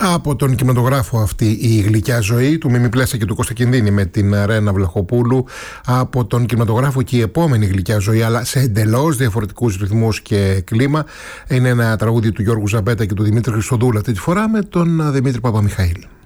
Από τον κινηματογράφο αυτή η γλυκιά ζωή του Μίμη Πλέσα και του Κωνσταντινίδη με την Ρένα Βλαχοπούλου. Από τον κινηματογράφο και η επόμενη γλυκιά ζωή, αλλά σε εντελώς διαφορετικούς ρυθμούς και κλίμα. Είναι ένα τραγούδι του Γιώργου Ζαμπέτα και του Δημήτρη Χριστοδούλα, αυτή τη φορά με τον Δημήτρη Παπαμιχαήλ.